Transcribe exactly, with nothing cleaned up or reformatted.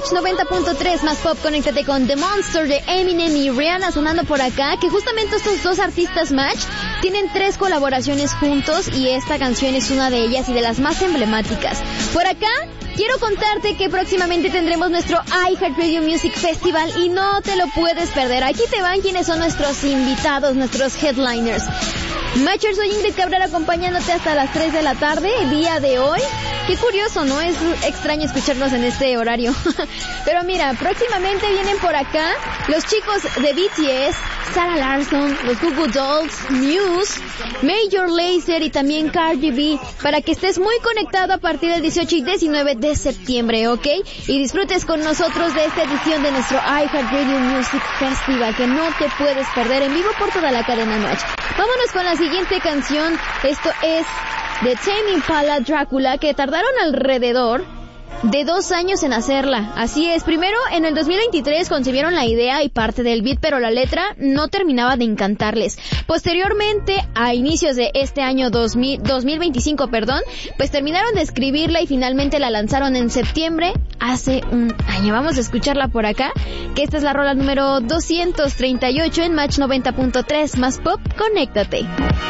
Match noventa punto tres más pop, conéctate con The Monster de Eminem y Rihanna sonando por acá, que justamente estos dos artistas Match tienen tres colaboraciones juntos y esta canción es una de ellas y de las más emblemáticas. Por acá quiero contarte que próximamente tendremos nuestro iHeartRadio Music Festival y no te lo puedes perder. Aquí te van quienes son nuestros invitados, nuestros headliners. Matcher, soy Ingrid Cabrera acompañándote hasta las tres de la tarde el día de hoy. Qué curioso, ¿no? Es extraño escucharnos en este horario. Pero mira, próximamente vienen por acá los chicos de B T S, Sarah Larsson, los Goo Goo Dolls, Muse, Major Lazer y también Cardi B, para que estés muy conectado a partir del dieciocho y diecinueve de septiembre, ¿ok? Y disfrutes con nosotros de esta edición de nuestro iHeartRadio Music Festival, que no te puedes perder en vivo por toda la cadena Match. Vámonos con la siguiente canción. Esto es de Tame Impala, Drácula, que tardaron alrededor de dos años en hacerla. Así es, primero en el dos mil veintitrés concebieron la idea y parte del beat, pero la letra no terminaba de encantarles. Posteriormente, a inicios de este año dos mil, dos mil veinticinco, perdón, pues terminaron de escribirla y finalmente la lanzaron en septiembre hace un año. Vamos a escucharla por acá, que esta es la rola número doscientos treinta y ocho en Match noventa punto tres más pop, conéctate.